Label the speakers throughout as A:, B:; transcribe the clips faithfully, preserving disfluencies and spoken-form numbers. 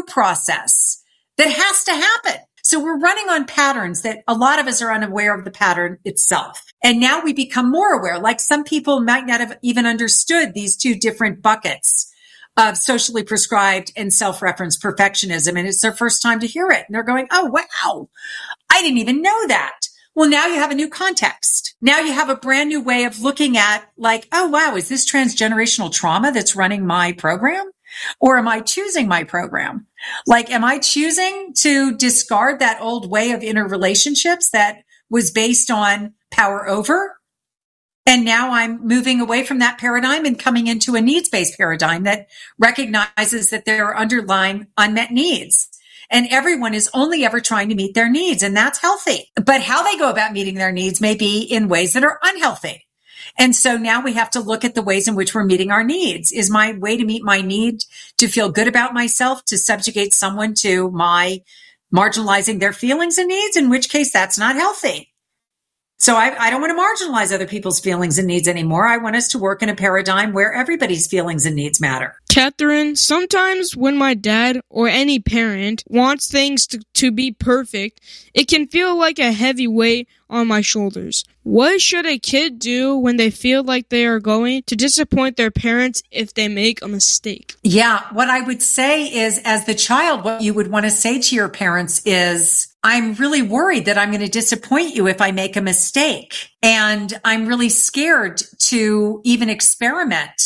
A: process that has to happen. So we're running on patterns that a lot of us are unaware of the pattern itself. And now we become more aware. Like some people might not have even understood these two different buckets of socially prescribed and self-referenced perfectionism. And it's their first time to hear it. And they're going, oh, wow, I didn't even know that. Well, now you have a new context. Now you have a brand new way of looking at like, oh, wow, is this transgenerational trauma that's running my program? Or am I choosing my program? Like, am I choosing to discard that old way of interrelationships that was based on power over? And now I'm moving away from that paradigm and coming into a needs-based paradigm that recognizes that there are underlying unmet needs. And everyone is only ever trying to meet their needs, and that's healthy. But how they go about meeting their needs may be in ways that are unhealthy. And so now we have to look at the ways in which we're meeting our needs. Is my way to meet my need to feel good about myself, to subjugate someone to my marginalizing their feelings and needs, in which case that's not healthy. So I, I don't want to marginalize other people's feelings and needs anymore. I want us to work in a paradigm where everybody's feelings and needs matter.
B: Catherine, sometimes when my dad or any parent wants things to, to be perfect, it can feel like a heavy weight on my shoulders. What should a kid do when they feel like they are going to disappoint their parents if they make a mistake?
A: Yeah, what I would say is, as the child, what you would want to say to your parents is, I'm really worried that I'm going to disappoint you if I make a mistake. And I'm really scared to even experiment.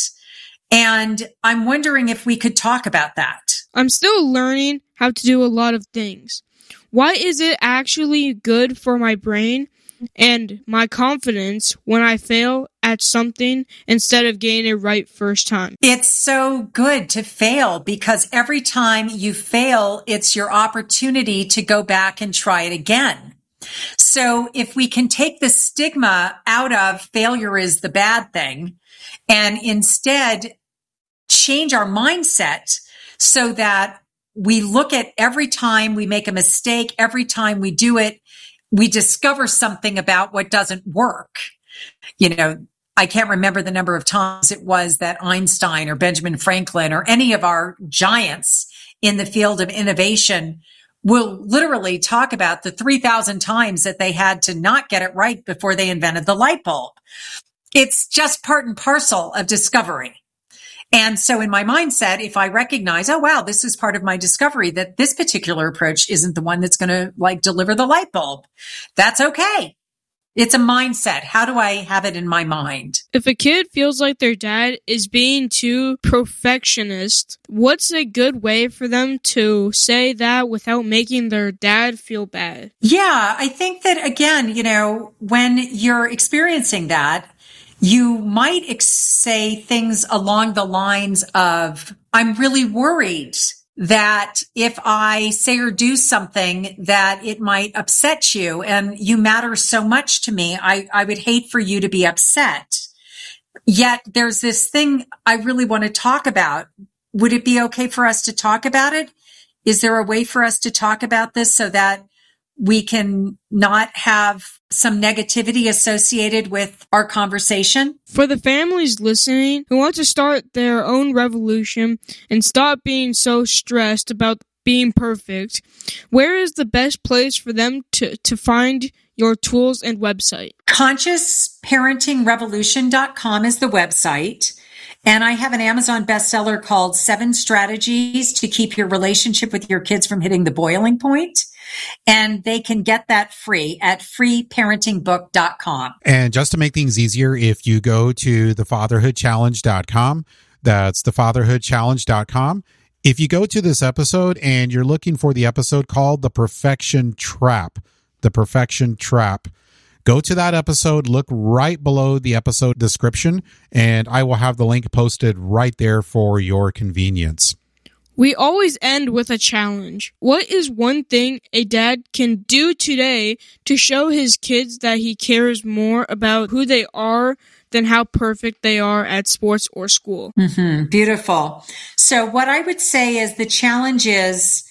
A: And I'm wondering if we could talk about that.
B: I'm still learning how to do a lot of things. Why is it actually good for my brain and my confidence when I fail at something instead of getting it right first time?
A: It's so good to fail because every time you fail, it's your opportunity to go back and try it again. So if we can take the stigma out of failure is the bad thing and instead change our mindset so that we look at every time we make a mistake, every time we do it, we discover something about what doesn't work. You know, I can't remember the number of times it was that Einstein or Benjamin Franklin or any of our giants in the field of innovation will literally talk about the three thousand times that they had to not get it right before they invented the light bulb. It's just part and parcel of discovery. And so in my mindset, if I recognize, oh, wow, this is part of my discovery that this particular approach isn't the one that's going to like deliver the light bulb, that's okay. It's a mindset. How do I have it in my mind?
B: If a kid feels like their dad is being too perfectionist, what's a good way for them to say that without making their dad feel bad?
A: Yeah, I think that, again, you know, when you're experiencing that, you might ex- say things along the lines of, I'm really worried that if I say or do something that it might upset you and you matter so much to me, I, I would hate for you to be upset. Yet there's this thing I really want to talk about. Would it be okay for us to talk about it? Is there a way for us to talk about this so that we can not have some negativity associated with our conversation?
B: For the families listening who want to start their own revolution and stop being so stressed about being perfect, where is the best place for them to, to find your tools and website?
A: conscious parenting revolution dot com is the website. And I have an Amazon bestseller called Seven Strategies to Keep Your Relationship with Your Kids from Hitting the Boiling Point. And they can get that free at free parenting book dot com.
C: And just to make things easier, if you go to the fatherhood challenge dot com, that's the fatherhood challenge dot com. If you go to this episode and you're looking for the episode called The Perfection Trap, The Perfection Trap, go to that episode, look right below the episode description, and I will have the link posted right there for your convenience.
B: We always end with a challenge. What is one thing a dad can do today to show his kids that he cares more about who they are than how perfect they are at sports or school?
A: Mm-hmm. Beautiful. So what I would say is the challenge is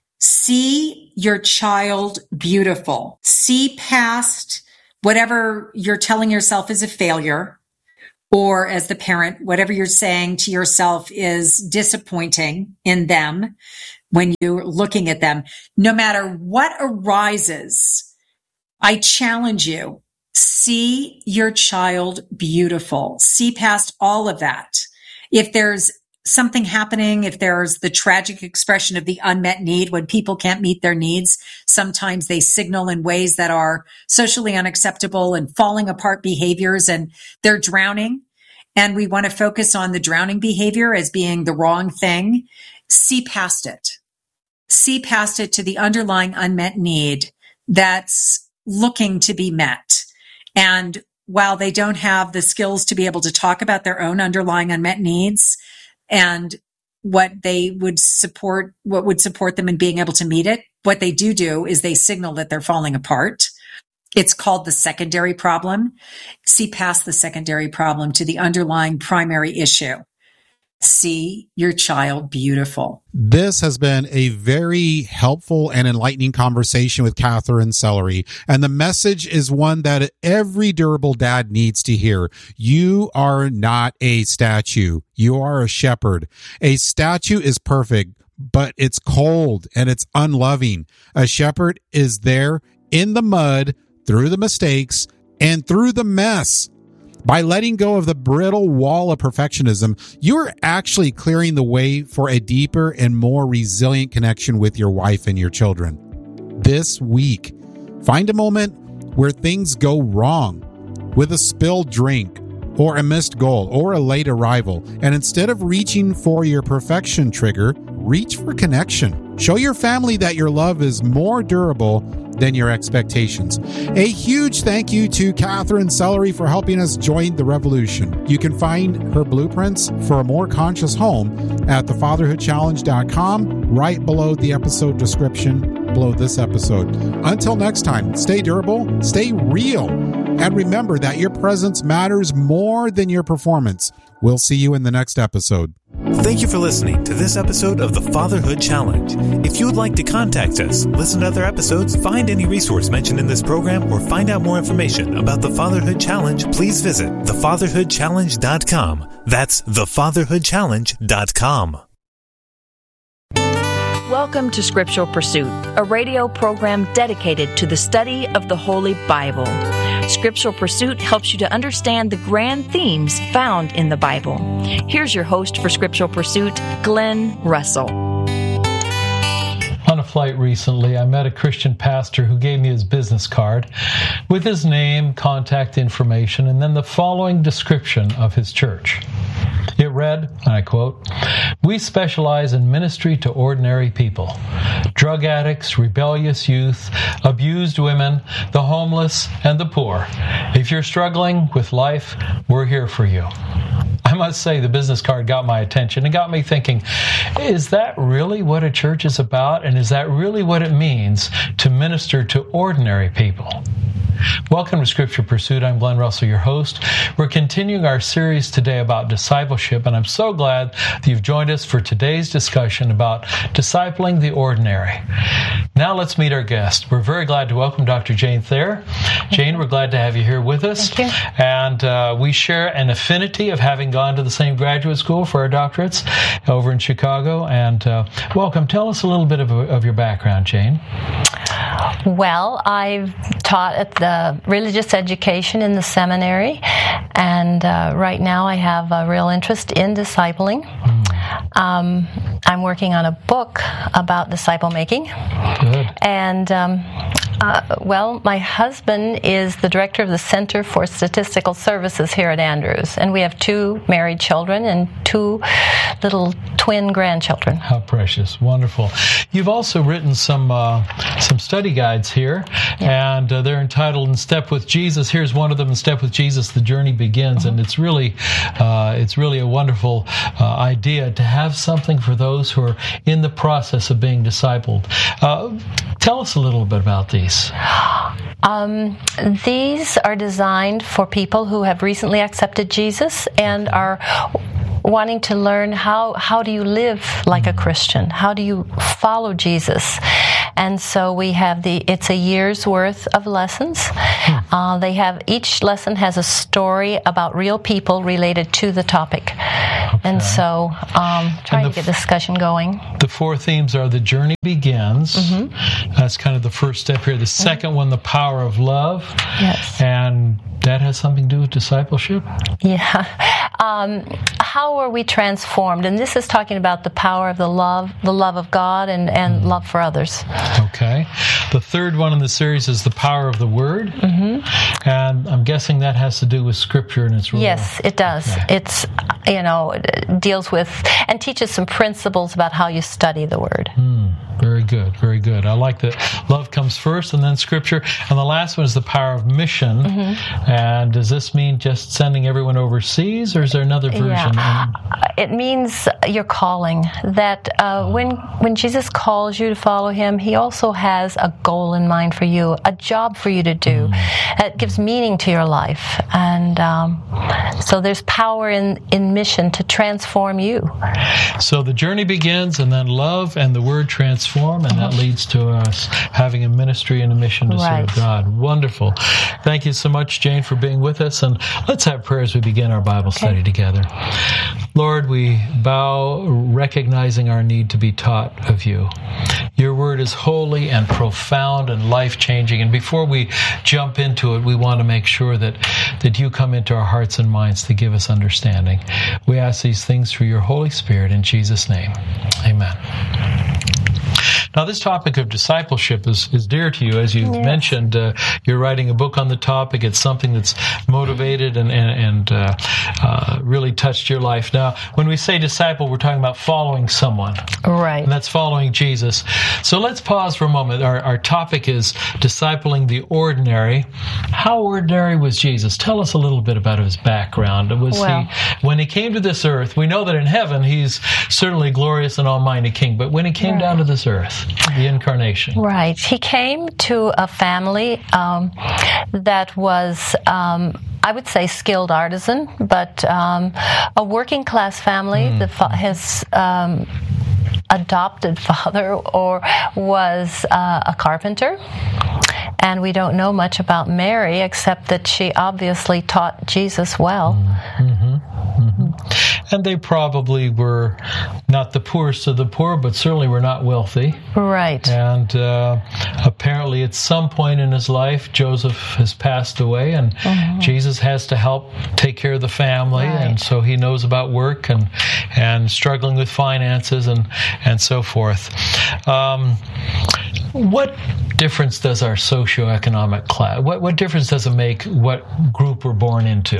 A: see your child beautiful. See past whatever you're telling yourself is a failure, or as the parent, whatever you're saying to yourself is disappointing in them. when you're looking at them. No matter what arises, I challenge you, see your child beautiful. See past all of that. If there's something happening, if there's the tragic expression of the unmet need, when people can't meet their needs, sometimes they signal in ways that are socially unacceptable and falling apart behaviors, and they're drowning. And we want to focus on the drowning behavior as being the wrong thing. See past it. See past it to the underlying unmet need that's looking to be met. And while they don't have the skills to be able to talk about their own underlying unmet needs and what they would support, what would support them in being able to meet it, what they do do is they signal that they're falling apart. It's called the secondary problem. See past the secondary problem to the underlying primary issue. See your child beautiful.
C: This has been a very helpful and enlightening conversation with Catherine Sellery. And the message is one that every durable dad needs to hear. You are not a statue. You are a shepherd. A statue is perfect, but it's cold and it's unloving. A shepherd is there in the mud, through the mistakes, and through the mess. By letting go of the brittle wall of perfectionism, you're actually clearing the way for a deeper and more resilient connection with your wife and your children. This week, find a moment where things go wrong with a spilled drink or a missed goal or a late arrival. And instead of reaching for your perfection trigger, reach for connection. Show your family that your love is more durable than your expectations. A huge thank you to Catherine Sellery for helping us join the revolution. You can find her blueprints for a more conscious home at the fatherhood challenge dot com, right below the episode description, below this episode. Until next time, stay durable, stay real, and remember that your presence matters more than your performance. We'll see you in the next episode.
D: Thank you for listening to this episode of the Fatherhood Challenge. If you would like to contact us, listen to other episodes, find any resource mentioned in this program, or find out more information about the Fatherhood Challenge, please visit the fatherhood challenge dot com. That's the fatherhood challenge dot com.
E: Welcome to Scriptural Pursuit, a radio program dedicated to the study of the Holy Bible. Scriptural Pursuit helps you to understand the grand themes found in the Bible. Here's your host for Scriptural Pursuit, Glenn Russell.
F: On a flight recently, I met a Christian pastor who gave me his business card with his name, contact information, and then the following description of his church. It read, and I quote, "We specialize in ministry to ordinary people, drug addicts, rebellious youth, abused women, the homeless, and the poor. If you're struggling with life, we're here for you." I must say the business card got my attention and got me thinking, is that really what a church is about? And is that really what it means to minister to ordinary people? Welcome to Scripture Pursuit. I'm Glenn Russell, your host. We're continuing our series today about discipleship, and I'm so glad that you've joined us for today's discussion about discipling the ordinary. Now let's meet our guest. We're very glad to welcome Doctor Jane Thayer. Jane, we're glad to have you here with us.
G: Thank you.
F: And uh, we share an affinity of having gone to the same graduate school for our doctorates over in Chicago. And uh, welcome. Tell us a little bit of, of your background, Jane.
G: Well, I've taught at the religious education in the seminary, and uh, right now I have a real interest in discipling. Mm. Um, I'm working on a book about disciple making.
F: Good.
G: And um, uh, well, my husband is the director of the Center for Statistical Services here at Andrews, and we have two married children and two little twin grandchildren.
F: How precious. Wonderful. You've also written some uh, some study guides here, yeah. and uh, they're entitled "In Step with Jesus." Here's one of them: "In Step with Jesus, the Journey Begins." Mm-hmm. And it's really, uh, it's really a wonderful uh, idea to have something for those who are in the process of being discipled. Uh, tell us a little bit about these.
G: Um, these are designed for people who have recently accepted Jesus and are wanting to learn how how do you live like a Christian? How do you follow Jesus? And so we have the, it's a year's worth of lessons. Hmm. Uh, they have, each lesson has a story about real people related to the topic. Okay. And so um, trying and to get discussion going.
F: The four themes are the journey begins. Mm-hmm. That's kind of the first step here. The second mm-hmm. one, the power of love.
G: Yes.
F: And that has something to do with discipleship?
G: Yeah. Um, how are we transformed? And this is talking about the power of the love, the love of God and, and mm-hmm. love for others.
F: Okay. The third one in the series is the power of the Word. Mm-hmm. And I'm guessing that has to do with Scripture and its role.
G: Yes, it does. Okay. It's, you know, it deals with and teaches some principles about how you study the Word.
F: Mm. Very good, very good. I like that love comes first and then Scripture. And the last one is the power of mission. Mm-hmm. And does this mean just sending everyone overseas, or is there another version?
G: Yeah. It means your calling. That uh, when when Jesus calls you to follow Him, He also has a goal in mind for you, a job for you to do. Mm. It gives meaning to your life. And um, so there's power in, in mission to transform you.
F: So the journey begins, and then love and the Word transform. Form, and that leads to us having a ministry and a mission to
G: right.
F: serve God. Wonderful. Thank you so much, Jane, for being with us, and let's have prayer as we begin our Bible okay. study together. Lord, we bow recognizing our need to be taught of you. Your word is holy and profound and life-changing, and before we jump into it, we want to make sure that, that you come into our hearts and minds to give us understanding. We ask these things through your Holy Spirit in Jesus' name. Amen. Now, this topic of discipleship is, is dear to you. As you yes. mentioned, uh, you're writing a book on the topic. It's something that's motivated and, and, and uh, uh, really touched your life. Now, when we say disciple, we're talking about following someone.
G: Right.
F: And that's following Jesus. So let's pause for a moment. Our, our topic is discipling the ordinary. How ordinary was Jesus? Tell us a little bit about his background. Was
G: well,
F: he, when he came to this earth, we know that in heaven he's certainly glorious and almighty king, but when he came
G: right.
F: down to this earth, the incarnation.
G: Right. He came to a family um, that was, um, I would say, skilled artisan, but um, a working class family. Mm. The fa- his um, adopted father or was uh, a carpenter. And we don't know much about Mary except that she obviously taught Jesus well.
F: Mm-hmm. Mm-hmm. And they probably were not the poorest of the poor, but certainly were not wealthy.
G: Right.
F: And uh, apparently at some point in his life, Joseph has passed away, and mm-hmm. Jesus has to help take care of the family. Right. And so he knows about work and and struggling with finances and, and so forth. Um, what difference does our socioeconomic class, what, what difference does it make what group we're born into?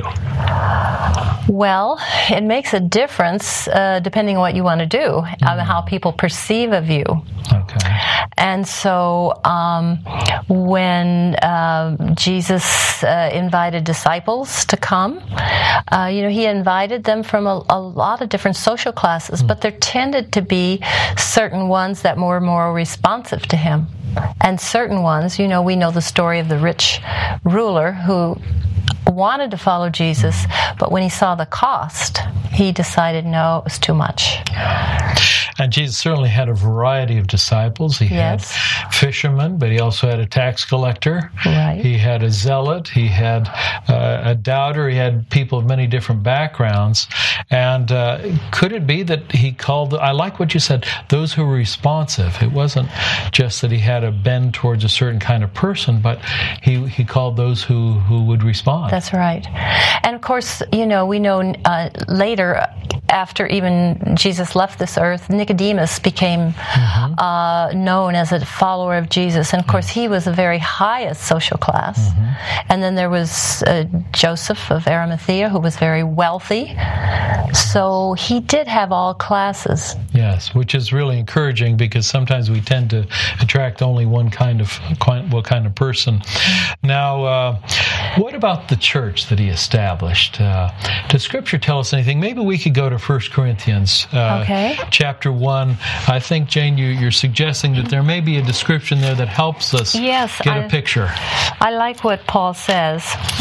G: Well, it makes a difference uh, depending on what you want to do, mm. on how people perceive of you.
F: Okay.
G: And so um, when uh, Jesus uh, invited disciples to come, uh, you know, he invited them from a, a lot of different social classes, mm. but there tended to be certain ones that were more responsive to him. And certain ones, you know, we know the story of the rich ruler who wanted to follow Jesus, but when he saw the cost, he decided, no, it was too much.
F: And Jesus certainly had a variety of disciples. He
G: yes.
F: had fishermen, but he also had a tax collector.
G: Right.
F: He had a zealot. He had uh, a doubter. He had people of many different backgrounds. And uh, could it be that he called, I like what you said, those who were responsive. It wasn't just that he had a bend towards a certain kind of person, but he, he called those who, who would respond.
G: That's right. And of course, you know, we know uh, later, after even Jesus left this earth, Nicodemus became mm-hmm. uh, known as a follower of Jesus. And of course, he was the very highest social class. Mm-hmm. And then there was uh, Joseph of Arimathea, who was very wealthy. So he did have all classes.
F: Yes, which is really encouraging because sometimes we tend to attract only one kind of what kind of person. Now, uh, what about the church that he established? Uh, does Scripture tell us anything? Maybe we could go to First Corinthians uh,
G: okay.
F: chapter one. I think, Jane, you, you're suggesting that there may be a description there that helps us
G: yes,
F: get
G: I,
F: a picture.
G: I like what Paul says.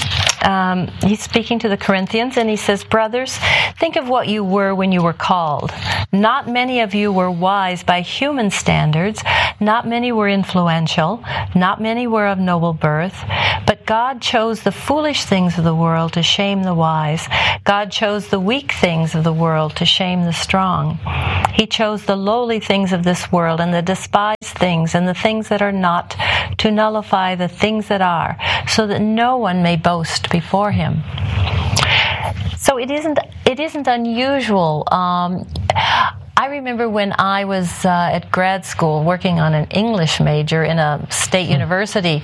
G: um, he's speaking to the Corinthians, and he says, "Brothers, think of what you were when you were called. Not many of you were wise by human standards. Not many were influential. Not many were of noble birth. But God chose the foolish things of the world to shame the wise. God chose the weak things of the world to shame the strong. He chose the lowly things of this world and the despised things and the things that are not to nullify the things that are, so that no one may boast before him." So it isn't it isn't unusual. Um, I remember when I was uh, at grad school working on an English major in a state university,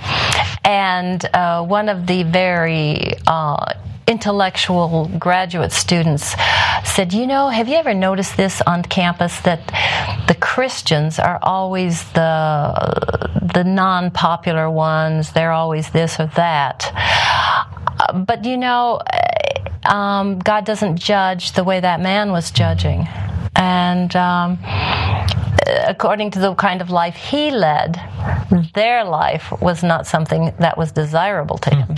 G: and uh, one of the very uh, intellectual graduate students said, "You know, have you ever noticed this on campus, that the Christians are always the the non-popular ones? They're always this or that. But you know, um, God doesn't judge the way that man was judging." And um, according to the kind of life he led, their life was not something that was desirable to him.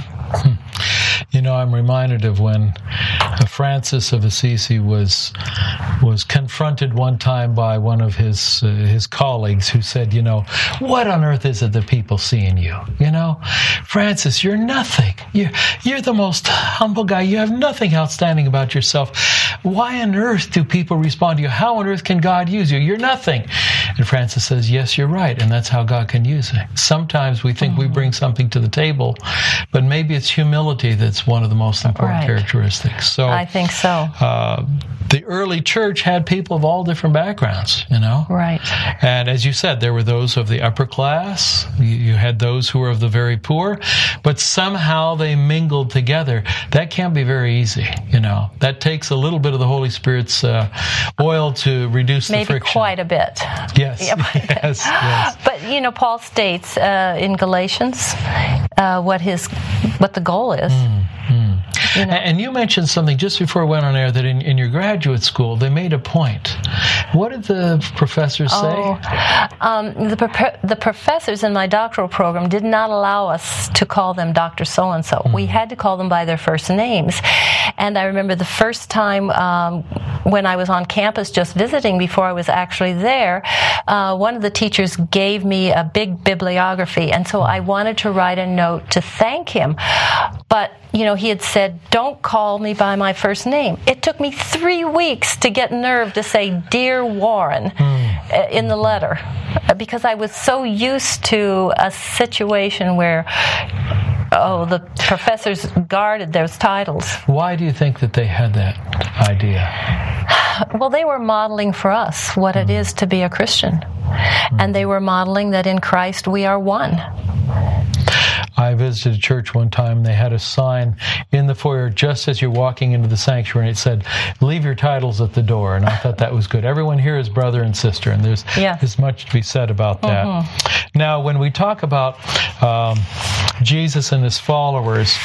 F: You know, I'm reminded of when Francis of Assisi was was confronted one time by one of his uh, his colleagues who said, you know, "What on earth is it that people see in you? You know, Francis, you're nothing. You're, you're the most humble guy. You have nothing outstanding about yourself. Why on earth do people respond to you? How on earth can God use you? You're nothing." And Francis says, "Yes, you're right, and that's how God can use it. Sometimes we think we bring something to the table, but maybe it's humility that's one of the most important
G: Right.
F: characteristics." So
G: I think so.
F: Uh, the early church had people of all different backgrounds, you know?
G: Right.
F: And as you said, there were those of the upper class. You, you had those who were of the very poor, but somehow they mingled together. That can't be very easy, you know? That takes a little bit of the Holy Spirit's uh, oil to reduce
G: Maybe
F: the friction.
G: quite a bit.
F: Yes,
G: Yeah, but,
F: yes, yes.
G: But you know, Paul states uh, in Galatians uh, what his what the goal is.
F: Mm, mm.
G: You know?
F: And you mentioned something just before we went on air, that in, in your graduate school they made a point. What did the professors say?
G: Oh, um, the pro- the professors in my doctoral program did not allow us to call them Doctor So-and-so. Mm. We had to call them by their first names. And I remember the first time um, when I was on campus just visiting, before I was actually there, uh, one of the teachers gave me a big bibliography, and so I wanted to write a note to thank him. But you know, he had said, "Don't call me by my first name." It took me three weeks to get nerve to say "Dear Warren" mm. in the letter, because I was so used to a situation where, oh, the professors guarded those titles.
F: Why do you think that they had that idea?
G: Well, they were modeling for us what it is to be a Christian. Mm. And they were modeling that in Christ we are one.
F: I visited a church one time. They had a sign in the foyer just as you're walking into the sanctuary, and it said, "Leave your titles at the door." And I thought that was good. Everyone here is brother and sister, and there's,
G: yeah.
F: there's much to be said about that. Mm-hmm. Now, when we talk about um, Jesus and his followers,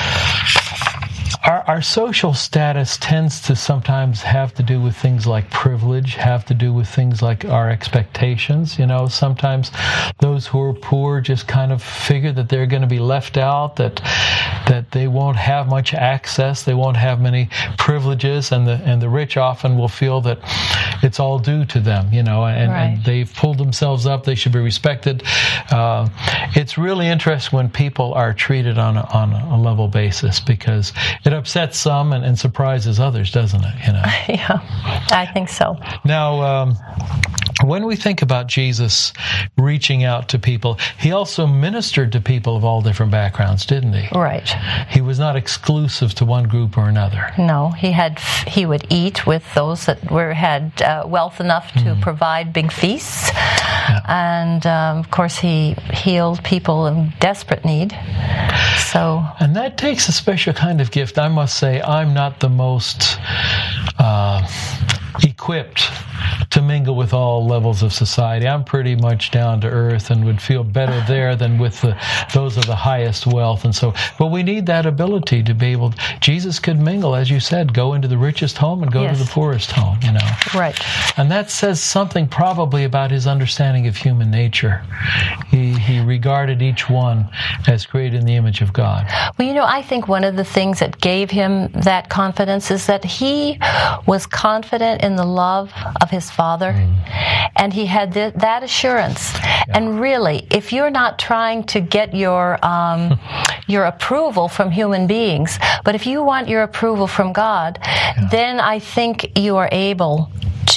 F: Our, our social status tends to sometimes have to do with things like privilege, have to do with things like our expectations. You know, sometimes those who are poor just kind of figure that they're going to be left out, that that they won't have much access, they won't have many privileges, and the and the rich often will feel that it's all due to them, you know, and,
G: right.
F: and they've pulled themselves up, they should be respected. Uh, it's really interesting when people are treated on a, on a level basis, because it upsets some and, and surprises others, doesn't it? You know.
G: Yeah, I think so.
F: Now, um, when we think about Jesus reaching out to people, he also ministered to people of all different backgrounds, didn't he?
G: Right.
F: He was not exclusive to one group or another.
G: No, he had. He would eat with those that were had uh, wealth enough to mm. provide big feasts, yeah. and um, of course he healed people in desperate need. So,
F: and that takes a special kind of gift. I must say, I'm not the most. Uh, equipped to mingle with all levels of society. I'm pretty much down to earth and would feel better there than with the, those of the highest wealth. And so, but we need that ability to be able, Jesus could mingle, as you said, go into the richest home and go
G: yes.
F: to the poorest home, you know.
G: Right.
F: And that says something probably about his understanding of human nature. He, he regarded each one as created in the image of God.
G: Well, you know, I think one of the things that gave him that confidence is that he was confident in the love of his Father, mm. and he had th- that assurance. Yeah. And really, if you're not trying to get your um, your approval from human beings, but if you want your approval from God, yeah. then I think you are able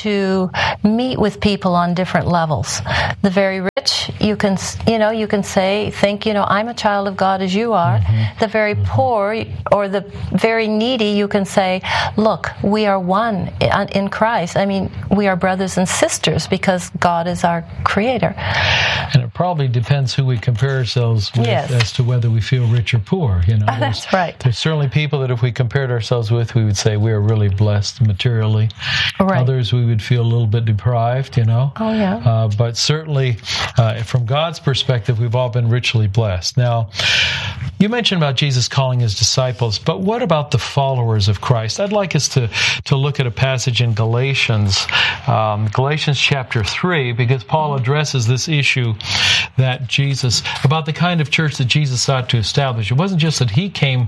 G: to meet with people on different levels. The very rich, you can, you know, you can say, think, you know, I'm a child of God as you are. Mm-hmm. The very poor or the very needy, you can say, look, we are one in Christ. I mean, we are brothers and sisters because God is our creator.
F: And it probably depends who we compare ourselves with
G: yes.
F: as to whether we feel rich or poor, you know.
G: Oh, that's
F: there's,
G: right.
F: There's certainly people that if we compared ourselves with, we would say we are really blessed materially.
G: Right.
F: Others we would feel a little bit deprived, you know.
G: Oh, yeah.
F: Uh, but certainly, uh, from God's perspective, we've all been richly blessed. Now, you mentioned about Jesus calling his disciples, but what about the followers of Christ? I'd like us to, to look at a passage in Galatians, um, Galatians chapter three, because Paul addresses this issue that Jesus, about the kind of church that Jesus sought to establish. It wasn't just that he came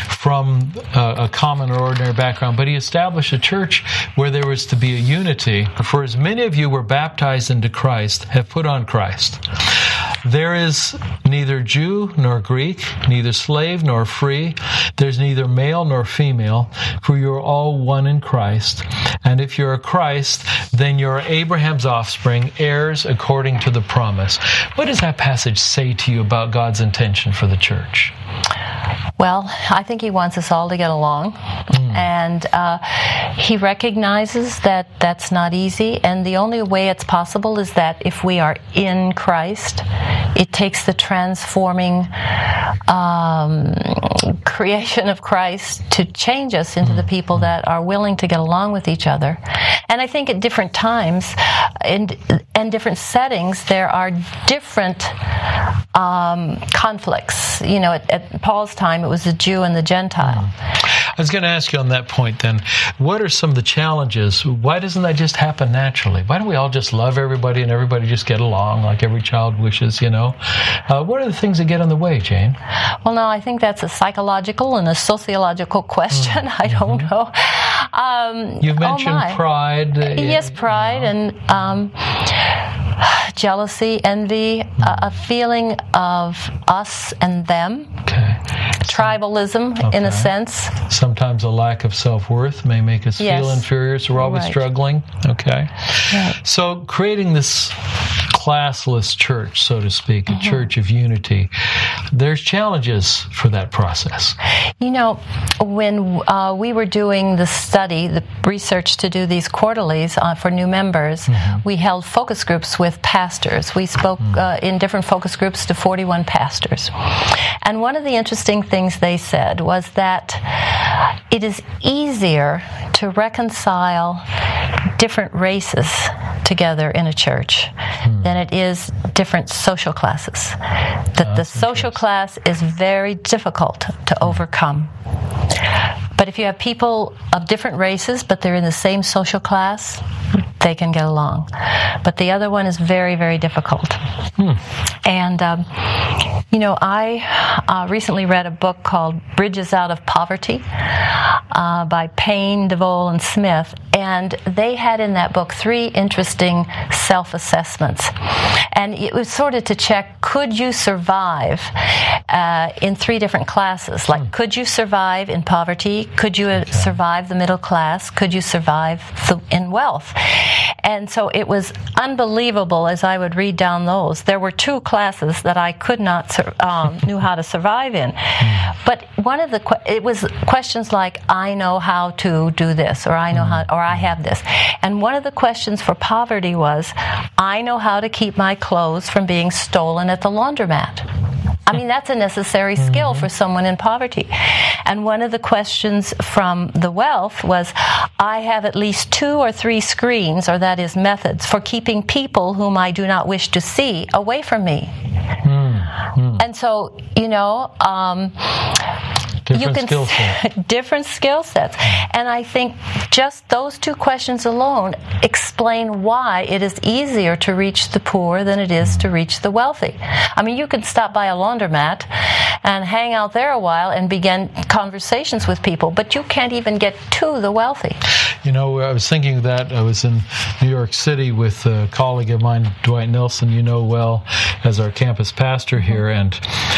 F: from a, a common or ordinary background, but he established a church where there was to be a unity. For as many of you were baptized into Christ, have put on Christ. There is neither Jew nor Greek, neither slave nor free. There's neither male nor female, for you are all one in Christ. And if you're a Christ, then you're Abraham's offspring, heirs according to the promise. What does that passage say to you about God's intention for the church?
G: Well, I think he wants us all to get along. Mm. And uh, he recognizes that that's not easy. And the only way it's possible is that if we are in Christ, it takes the transforming um, creation of Christ to change us into the people that are willing to get along with each other. And I think at different times and and different settings, there are different um, conflicts. You know, at, at Paul's time, it was the Jew and the Gentile.
F: I was going to ask you on that point then, what are some of the challenges? Why doesn't that just happen naturally? Why don't we all just love everybody and everybody just get along like every child wishes, you know? Uh, what are the things that get in the way, Jane?
G: Well, no, I think that's a psychological and a sociological question. Mm-hmm. I don't know. Um,
F: You've mentioned
G: oh
F: pride. Uh,
G: yes, pride
F: yeah.
G: and um, jealousy, envy, mm. uh, a feeling of us and them.
F: Okay.
G: Tribalism, okay. in a sense.
F: Sometimes a lack of self-worth may make us
G: yes.
F: feel inferior, so we're always
G: right.
F: struggling. Okay.
G: Right.
F: So creating this classless church, so to speak, a mm-hmm. church of unity, there's challenges for that process.
G: You know, when uh, we were doing the study, the research to do these quarterlies uh, for new members, mm-hmm. we held focus groups with pastors. We spoke mm-hmm. uh, in different focus groups to forty-one pastors. And one of the interesting things they said was that it is easier to reconcile different races together in a church hmm. than it is different social classes. That oh, the social class is very difficult to hmm. overcome. But if you have people of different races, but they're in the same social class, they can get along. But the other one is very, very difficult. Hmm. And, um, you know, I uh, recently read a book called Bridges Out of Poverty uh, by Payne, DeVole, and Smith. And they had in that book three interesting self-assessments. And it was sort of to check, could you survive uh, in three different classes? Like, hmm. could you survive in poverty? Could you okay. survive the middle class? Could you survive in wealth? And so it was unbelievable as I would read down those. There were two classes that I could not um, knew how to survive in. But one of the it was questions like, I know how to do this, or I know how, or I have this. And one of the questions for poverty was, I know how to keep my clothes from being stolen at the laundromat. I mean, that's a necessary skill for someone in poverty. And one of the questions from the wealth was, I have at least two or three screens, or that is methods, for keeping people whom I do not wish to see away from me. Mm-hmm. And so, you know, um,
F: Different
G: you can
F: skill sets.
G: different skill sets. And I think just those two questions alone explain why it is easier to reach the poor than it is to reach the wealthy. I mean, you can stop by a laundromat and hang out there a while and begin conversations with people, but you can't even get to the wealthy.
F: You know, I was thinking of that. I was in New York City with a colleague of mine, Dwight Nelson, you know well, as our campus pastor here, and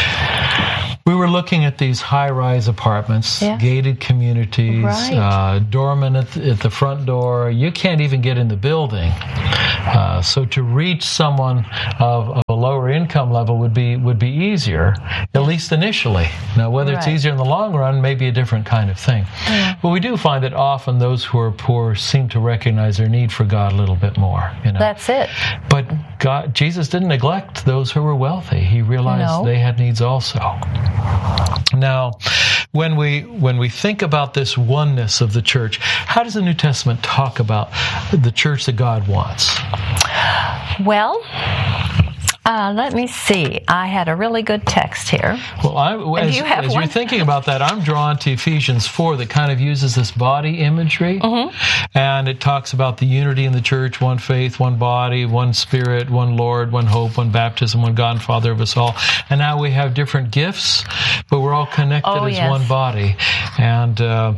F: we were looking at these high-rise apartments, yeah. gated communities,
G: right.
F: uh, doorman at the, at the front door. You can't even get in the building. Uh, so to reach someone of, of a lower income level would be would be easier, at least initially. Now, whether right. it's easier in the long run may be a different kind of thing. Yeah. But we do find that often those who are poor seem to recognize their need for God a little bit more. You know?
G: That's it.
F: But God, Jesus didn't neglect those who were wealthy. He realized no. they had needs also. Now, when we when we think about this oneness of the church, how does the New Testament talk about the church that God wants?
G: Well, Uh, let me see. I had a really good text here.
F: Well, I, as,
G: you have
F: as you're thinking about that, I'm drawn to Ephesians four that kind of uses this body imagery. Mm-hmm. And it talks about the unity in the church, one faith, one body, one spirit, one Lord, one hope, one baptism, one God and Father of us all. And now we have different gifts, but we're all connected
G: oh,
F: as
G: yes.
F: one body. And uh,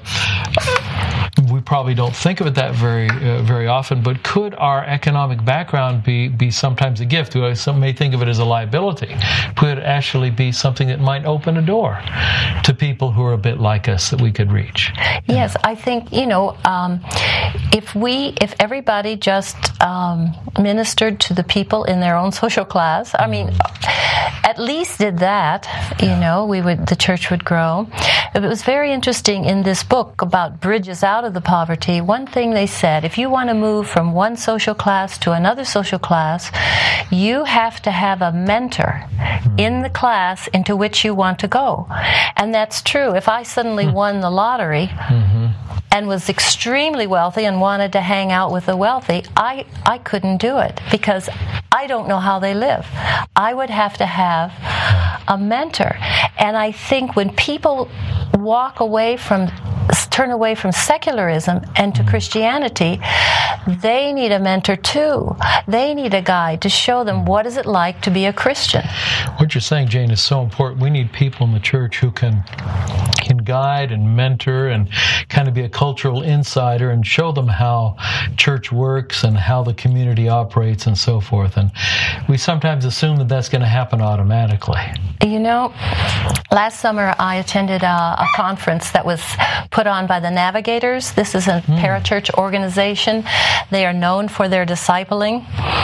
F: we probably don't think of it that very uh, very often, but could our economic background be, be sometimes a gift? Some may think of it as a liability. Could it actually be something that might open a door to people who are a bit like us that we could reach?
G: Yes, I think, you know, um, if we, if everybody just um, ministered to the people in their own social class, I mean, at least did that, you know, we would, the church would grow. It was very interesting in this book about bridges out of the poverty. One thing they said, if you want to move from one social class to another social class, you have to have a mentor in the class into which you want to go. And that's true. If I suddenly won the lottery mm-hmm. and was extremely wealthy and wanted to hang out with the wealthy, I, I couldn't do it because I don't know how they live. I would have to have a mentor. And I think when people walk away from turn away from secularism and to Christianity, they need a mentor too. They need a guide to show them what is it like to be a Christian.
F: What you're saying, Jane, is so important. We need people in the church who can can guide and mentor and kind of be a cultural insider and show them how church works and how the community operates and so forth. And we sometimes assume that that's going to happen automatically.
G: You know, last summer I attended a, a conference that was put on by the Navigators. This is a mm. parachurch organization. They are known for their discipling.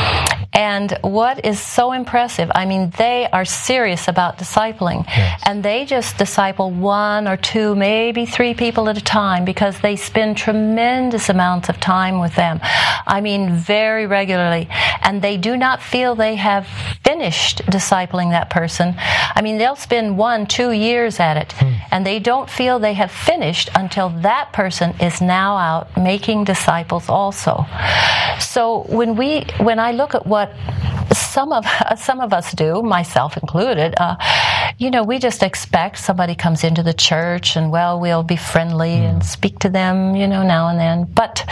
G: And what is so impressive, I mean, they are serious about discipling. Yes. And they just disciple one or two, maybe three people at a time because they spend tremendous amounts of time with them. I mean, very regularly. And they do not feel they have finished discipling that person. I mean, they'll spend one, two years at it. Hmm. And they don't feel they have finished until that person is now out making disciples also. So when we, when I look at what some of some of us do, myself included, uh, you know, we just expect somebody comes into the church and, well, we'll be friendly mm. and speak to them, you know, now and then. But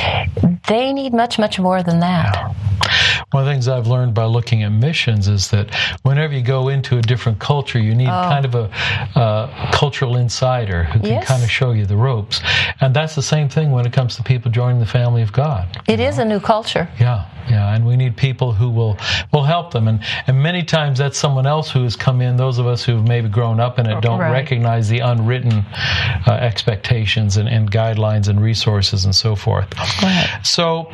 G: they need much, much more than that.
F: Yeah. One of the things I've learned by looking at missions is that whenever you go into a different culture, you need oh. kind of a uh, cultural insider who can
G: yes.
F: kind of show you the ropes. And that's the same thing when it comes to people joining the family of God.
G: It is know? a new culture.
F: Yeah. Yeah, and we need people who will will help them. And, and many times that's someone else who has come in. Those of us who've maybe grown up in it don't right. recognize the unwritten uh, expectations and, and guidelines and resources and so forth.
G: Right.
F: So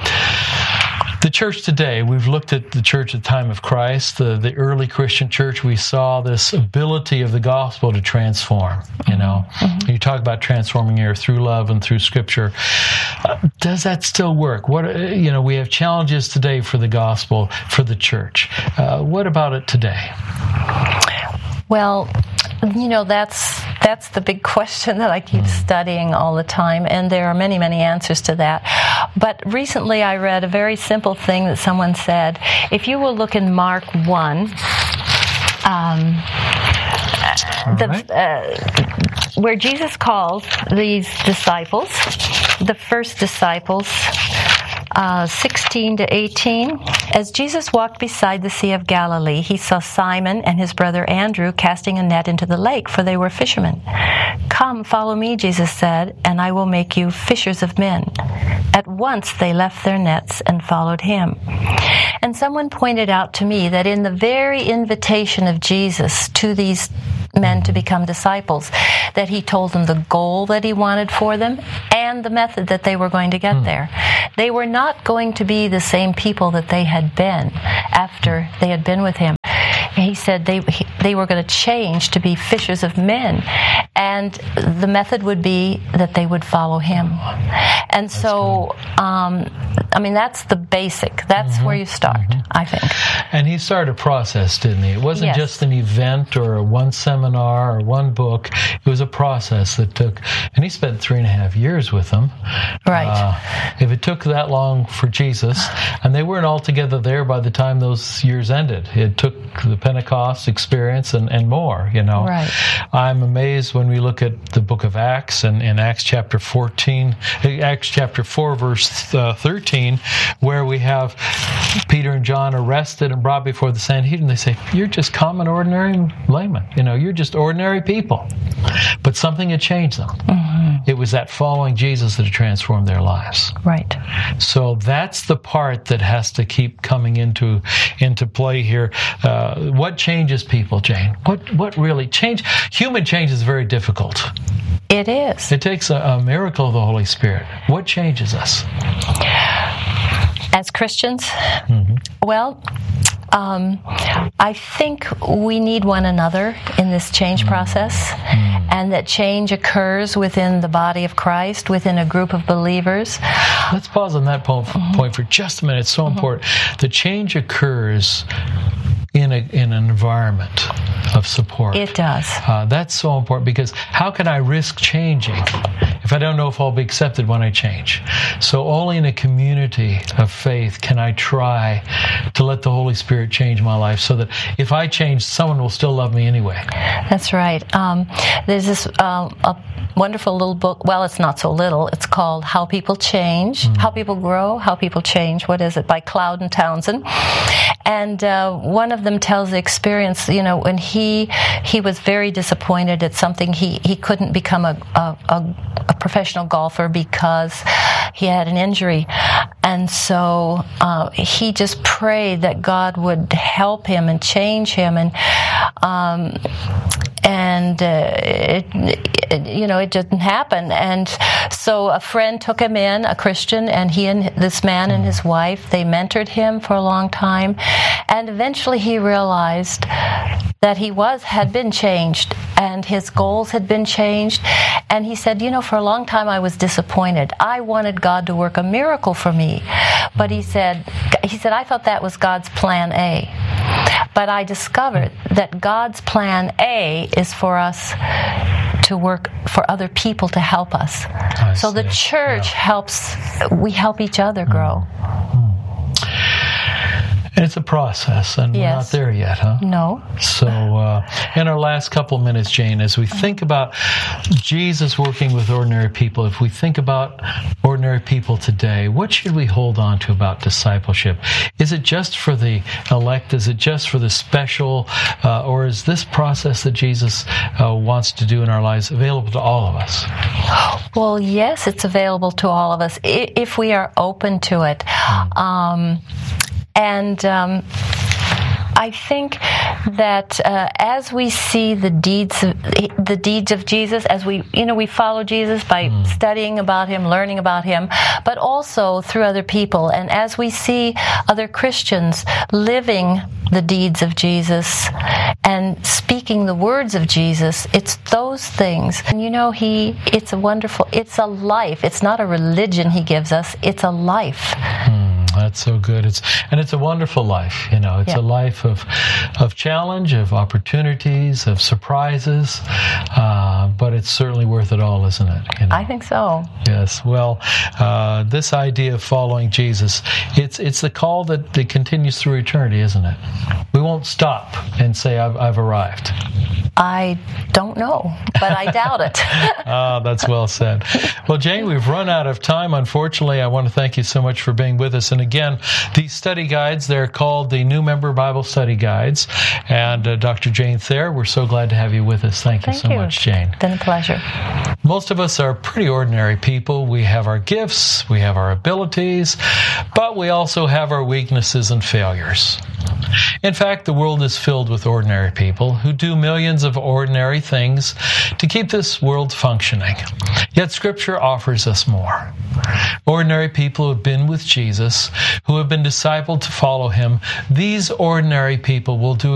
F: the church today, we've looked at the church at the time of Christ, the, the early Christian church. We saw this ability of the gospel to transform, you know. Mm-hmm. You talk about transforming here through love and through Scripture. Uh, does that still work? What, uh, you know, we have challenges today for the gospel, for the church. Uh, what about it today?
G: Well, you know, that's that's the big question that I keep studying all the time, and there are many, many answers to that. But recently I read a very simple thing that someone said. If you will look in Mark one, um, the,
F: right.
G: uh, where Jesus calls these disciples, the first disciples, Uh, sixteen to eighteen. As Jesus walked beside the Sea of Galilee, he saw Simon and his brother Andrew casting a net into the lake, for they were fishermen. "Come, follow me," Jesus said, "and I will make you fishers of men." At once they left their nets and followed him. And someone pointed out to me that in the very invitation of Jesus to these men to become disciples, that he told them the goal that he wanted for them and the method that they were going to get mm. there. They were not going to be the same people that they had been after they had been with him. He said they they were going to change to be fishers of men, and the method would be that they would follow him. And that's so, um, I mean, that's the basic. That's mm-hmm. where you start, mm-hmm. I think.
F: And he started a process, didn't he? It wasn't
G: yes.
F: just an event or one seminar or one book. It was a process that took, and he spent three and a half years with them.
G: Right.
F: Uh, if it took that long for Jesus, and they weren't all together there by the time those years ended. It took the Pentecost experience and, and more, you know.
G: Right.
F: I'm amazed when we look at the book of Acts and in Acts chapter fourteen, Acts chapter four, verse uh, thirteen, where we have Peter and John arrested and brought before the Sanhedrin. They say, "You're just common, ordinary laymen. You know, you're just ordinary people." But something had changed them. Mm-hmm. It was that following Jesus that had transformed their lives.
G: Right.
F: So that's the part that has to keep coming into into play here. Uh, what changes people, Jane? What what really change? Human change is very difficult.
G: It is.
F: It takes a, a miracle of the Holy Spirit. What changes us?
G: As Christians? Mm-hmm. Well, um, I think we need one another in this change mm-hmm. process, mm-hmm. and that change occurs within the body of Christ, within a group of believers.
F: Let's pause on that point, mm-hmm. point for just a minute. It's so mm-hmm. important. The change occurs in a in an environment of support.
G: It does.
F: Uh, that's so important, because how can I risk changing if I don't know if I'll be accepted when I change? So only in a community of faith can I try to let the Holy Spirit change my life, so that if I change, someone will still love me anyway.
G: That's right. Um, there's this uh, a wonderful little book. Well, it's not so little. It's called How People Change, mm. How People Grow, How People Change. What is it? By Cloud and Townsend. And uh, one of them tells the experience, you know, when he he was very disappointed at something. He, he couldn't become a, a, a, a professional golfer because he had an injury. And so uh, he just prayed that God would help him and change him. And um, and uh, it, it, you know, it didn't happen. And so a friend took him in, a Christian, and he and this man and his wife, they mentored him for a long time. And eventually he realized that he was, had been changed, and his goals had been changed. And he said, you know, for a long time I was disappointed. I wanted God to work a miracle for me. But he said, he said, I thought that was God's plan A. But I discovered that God's plan A is for us to work for other people to help us. I so see. The church yeah. helps, we help each other grow. Mm.
F: And it's a process, and
G: yes.
F: we're not there yet, huh?
G: No.
F: So, uh, in our last couple minutes, Jane, as we think about Jesus working with ordinary people, if we think about ordinary people today, what should we hold on to about discipleship? Is it just for the elect? Is it just for the special? Uh, or is this process that Jesus uh, wants to do in our lives available to all of us?
G: Well, yes, it's available to all of us if we are open to it. Mm. Um, And um, I think that uh, as we see the deeds of, the deeds of Jesus, as we you know we follow Jesus by mm. studying about him, learning about him, but also through other people, and as we see other Christians living the deeds of Jesus and speaking the words of Jesus, it's those things. And you know, he it's a wonderful, it's a life. It's not a religion he gives us. It's a life.
F: Mm. that's so good. It's and it's a wonderful life. You know, it's
G: Yeah.
F: a life of of challenge, of opportunities, of surprises. Uh, but it's certainly worth it all, isn't it? You know?
G: I think so.
F: Yes. Well, uh, this idea of following Jesus, it's it's the call that, that continues through eternity, isn't it? We won't stop and say, I've, I've arrived.
G: I don't know, but I doubt it.
F: Ah, that's well said. Well, Jane, we've run out of time. Unfortunately, I want to thank you so much for being with us. And again, these study guides, they're called the New Member Bible Study Guides. And uh, Doctor Jane Thayer, we're so glad to have you with us. Thank you
G: Thank
F: so
G: you.
F: much, Jane.
G: It's been a pleasure.
F: Most of us are pretty ordinary people. We have our gifts, we have our abilities, but we also have our weaknesses and failures. In fact, the world is filled with ordinary people who do millions of ordinary things to keep this world functioning. Yet Scripture offers us more. Ordinary people who have been with Jesus, who have been discipled to follow him, these ordinary people will do